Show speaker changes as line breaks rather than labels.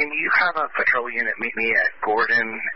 can you have a patrol unit meet me at Gordon